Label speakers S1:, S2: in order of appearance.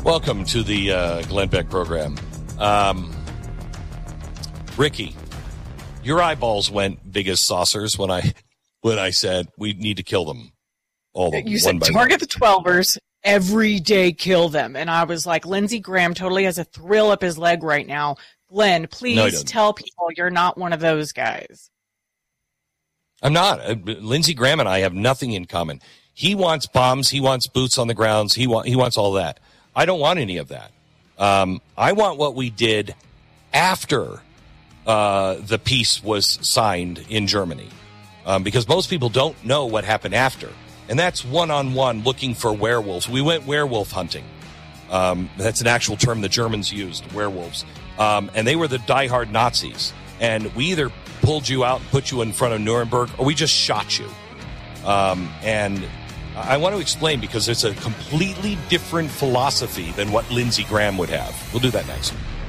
S1: Welcome to the Glenn Beck program. Ricky, your eyeballs went big as saucers when I said we need to kill them.
S2: You said target the 12ers, every day kill them. And I was like, Lindsey Graham totally has a thrill up his leg right now. Glenn, please tell people you're not one of those guys.
S1: I'm not. Lindsey Graham and I have nothing in common. He wants bombs. He wants boots on the grounds. He wants all that. I don't want any of that. I want what we did after the peace was signed in Germany, because most people don't know what happened after. And that's one-on-one looking for werewolves. We went werewolf hunting. That's an actual term the Germans used, werewolves. And they were the diehard Nazis. And we either pulled you out and put you in front of Nuremberg, or we just shot you. And I want to explain, because it's a completely different philosophy than what Lindsey Graham would have. We'll do that next.